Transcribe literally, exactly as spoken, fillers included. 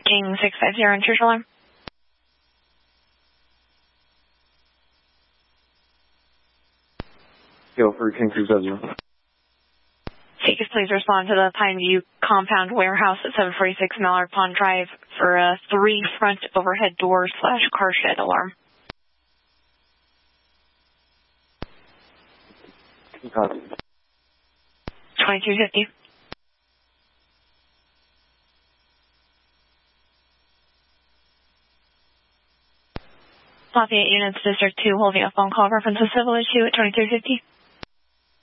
King six five zero intrusion alarm. Go for King six five zero. Seekers, please respond to the Pineview Compound Warehouse at seven forty-six Mallard Pond Drive for a three front overhead door slash car shed alarm. Copy. twenty-two fifty. Lafayette Units, District two, holding a phone call reference to civil issue at twenty-three fifty.